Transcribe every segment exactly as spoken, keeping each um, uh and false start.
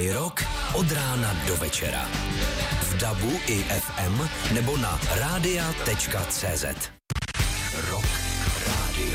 Rock od rána do večera. V dabu i ef em nebo na rádia tečka cé zet. Rock Radio.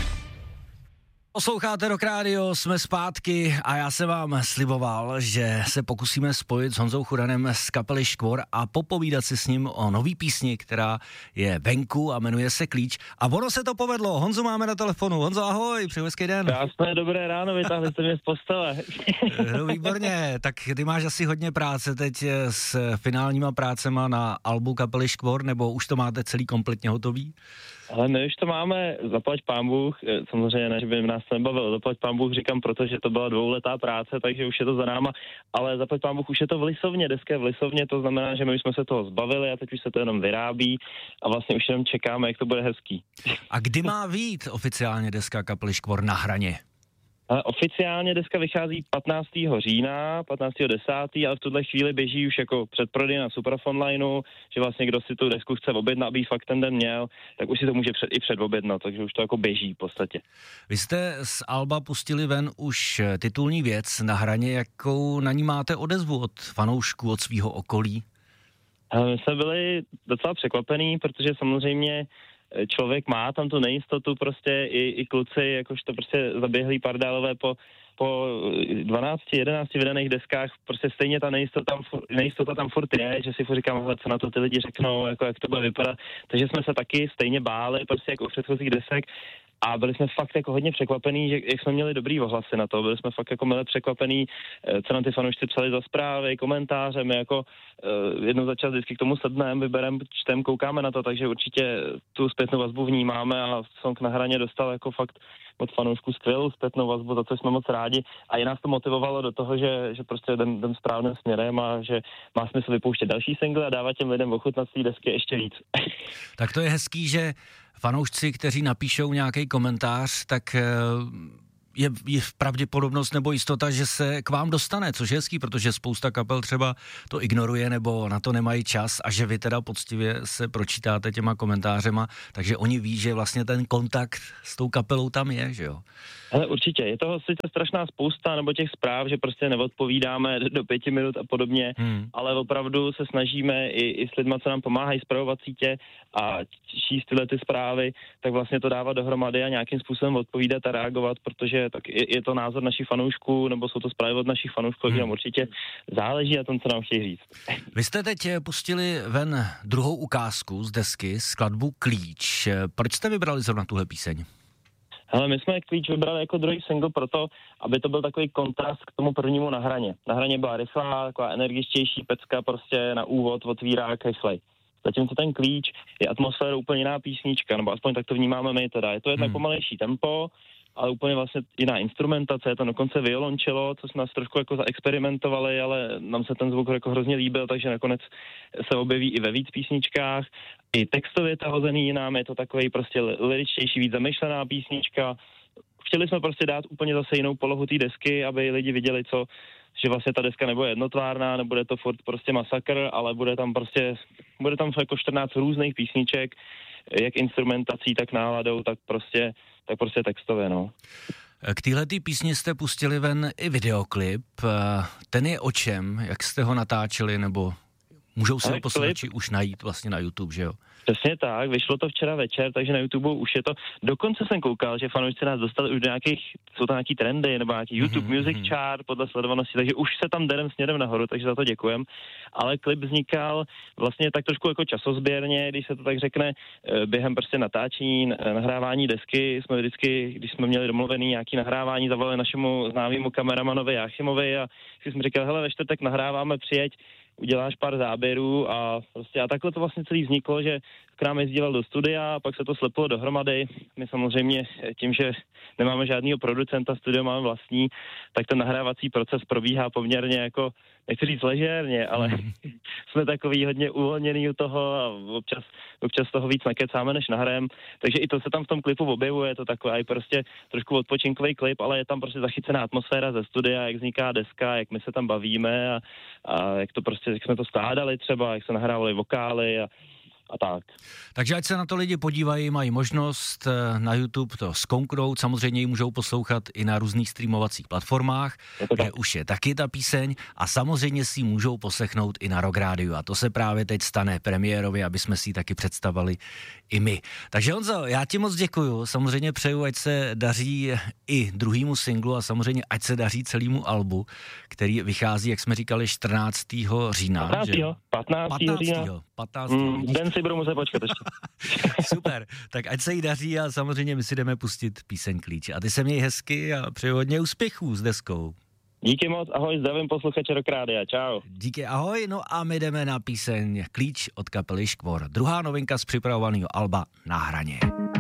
Posloucháte Rock Radio, jsme zpátky a já se vám sliboval, že se pokusíme spojit s Honzou Churanem z kapely Škvor a popovídat si s ním o nový písni, která je venku a jmenuje se Klíč. A ono se to povedlo. Honzu máme na telefonu. Honzo, ahoj, přeji hezký den. Krásné, dobré ráno, vytáhli jste mě z postele. No výborně, tak ty máš asi hodně práce teď s finálníma prácema na albu kapely Škvor, nebo už to máte celý kompletně hotový? Ale my už to máme, zaplať pán Bůh, samozřejmě ne, že by nás to nebavilo, zaplať pán Bůh říkám, protože to byla dvouletá práce, takže už je to za náma, ale zaplať pán Bůh už je to v Lisovně, deska je v Lisovně, to znamená, že my už jsme se toho zbavili a teď už se to jenom vyrábí a vlastně už jenom čekáme, jak to bude hezký. A kdy má vyjít oficiálně deska kapely Škvor Na hraně? Ale oficiálně deska vychází patnáctého října, patnáctého desátého ale v tuhle chvíli běží už jako předprodej na Superfonlineu, že vlastně kdo si tu desku chce objednat, aby ji fakt ten den měl, tak už si to může před, i předobjednat, takže už to jako běží v podstatě. Vy jste z alba pustili ven už titulní věc Na hraně, jakou na ní máte odezvu od fanoušků, od svého okolí? My jsme byli docela překvapení, protože samozřejmě člověk má tam tu nejistotu prostě, i, i kluci, jakož to prostě zaběhlí pardálové po, po dvanácti jedenácti vydaných deskách, prostě stejně ta nejistota tam, nejistota tam furt je, že si furt říkám, co na to ty lidi řeknou, jako jak to bude vypadat, takže jsme se taky stejně báli, prostě jako u předchozích desek, a byli jsme fakt jako hodně překvapení, že jak jsme měli dobrý ohlasy na to, byli jsme fakt jako milé překvapení, co nám ty fanoušci psali za zprávy, komentáře, my jako uh, jednou za čas vždycky k tomu sedneme, vybereme, čtem, koukáme na to, takže určitě tu zpětnou vazbu vnímáme a song Na hraně dostal jako fakt od fanoušků skvělou zpětnou vazbu, za co jsme moc rádi a i nás to motivovalo do toho, že, že prostě jdem, jdem správným směrem a že má smysl vypouštět další single a dávat těm lidem ochutnat z té desky ještě víc. Tak to je hezký, že fanoušci, kteří napíšou nějaký komentář, tak je, je pravděpodobnost nebo jistota, že se k vám dostane, což je hezký, protože spousta kapel třeba to ignoruje nebo na to nemají čas a že vy teda poctivě se pročítáte těma komentářema, takže oni ví, že vlastně ten kontakt s tou kapelou tam je, že jo? Ale určitě, je toho sice strašná spousta, nebo těch zpráv, že prostě neodpovídáme do pěti minut a podobně, hmm. ale opravdu se snažíme i, i s lidma, co nám pomáhají spravovat sítě a číst tyhle ty zprávy, tak vlastně to dávat dohromady a nějakým způsobem odpovídat a reagovat, protože tak je, je to názor našich fanoušků, nebo jsou to zprávy od našich fanoušků, hmm. nám určitě záleží na tom, co nám chtějí říct. Vy jste teď pustili ven druhou ukázku z desky, skladbu Klíč. Proč jste vybrali zrovna tuhle píseň? Hele, my jsme Klíč vybrali jako druhý single proto, aby to byl takový kontrast k tomu prvnímu Na hraně. Na hraně byla rychlá, taková energičtější pecka prostě na úvod, otvírák, rychlej. Zatímco ten Klíč je atmosféra úplně jiná písnička, nebo aspoň tak to vnímáme my teda. Je to jednak hmm. pomalejší tempo, ale úplně vlastně jiná instrumentace, je to dokonce violončelo, co jsme nás trošku jako zaexperimentovali, ale nám se ten zvuk jako hrozně líbil, takže nakonec se objeví i ve víc písničkách. I textově to hozený jinám, je to takový prostě liričtější, víc zamýšlená písnička. Chtěli jsme prostě dát úplně zase jinou polohu té desky, aby lidi viděli, co, že vlastně ta deska nebude jednotvárná, nebude to furt prostě masakr, ale bude tam prostě, bude tam jako čtrnáct různých písniček, jak instrumentací, tak náladou, tak prostě, tak prostě textově, no. K téhletý písni jste pustili ven i videoklip. Ten je o čem? Jak jste ho natáčeli, nebo můžou se ho posluchači už najít vlastně na YouTube, že jo? Přesně tak, vyšlo to včera večer, takže na YouTube už je to, dokonce jsem koukal, že fanoušci nás dostali už do nějakých, jsou tam nějaký trendy, nebo nějaký YouTube mm-hmm. Music Chart podle sledovanosti, takže už se tam jdem směrem nahoru, takže za to děkujem. Ale klip vznikal vlastně tak trošku jako časozběrně, když se to tak řekne, během prostě natáčení, nahrávání desky, jsme vždycky, když jsme měli domluvený nějaký nahrávání, zavolali našemu známému kameramanovi Jáchymovi a když jsme říkali, hele, ve čtvrtek nahráváme, přijeď, uděláš pár záběrů a prostě a takhle to vlastně celý vzniklo, že k nám jezdíval do studia, pak se to slepilo dohromady. My samozřejmě tím, že nemáme žádného producenta, studio máme vlastní, tak ten nahrávací proces probíhá poměrně jako, nechci říct ležérně, ale jsme takový hodně uvolněný u toho a občas, občas toho víc nakecáme, než nahrajem. Takže i to se tam v tom klipu objevuje, je to takový prostě trošku odpočinkový klip, ale je tam prostě zachycená atmosféra ze studia, jak vzniká deska, jak my se tam bavíme a, a jak to prostě, jak jsme to skládali třeba, jak se nahrávali vokály a a tak. Takže ať se na to lidi podívají, mají možnost na YouTube to zkouknout, samozřejmě ji můžou poslouchat i na různých streamovacích platformách, kde tak už je taky ta píseň a samozřejmě si ji můžou poslechnout i na Rock Rádiu a to se právě teď stane premiérově, aby jsme si ji taky představili i my. Takže Honzo, já ti moc děkuju, samozřejmě přeju, ať se daří i druhýmu singlu a samozřejmě ať se daří celému albu, který vychází, jak jsme říkali, čtrnáctého října. patnáctého patnáctého října. patnáctého Mm, den si budu muset počkat ještě. Super, tak ať se jí daří a samozřejmě my si jdeme pustit píseň Klíč. A ty se měj hezky a přeju hodně úspěchů s deskou. Díky moc, ahoj, zdravím posluchače Rock Rádia, čau. Díky, ahoj, no a my jdeme na píseň Klíč od kapely Škvor. Druhá novinka z připravovaného alba Na hraně.